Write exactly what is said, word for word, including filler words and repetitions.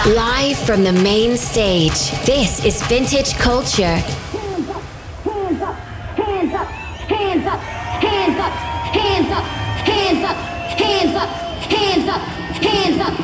Live from the main stage, this is Vintage Culture. Hands up, hands up, hands up, hands up, hands up, hands up, hands up, hands up, hands up, hands up.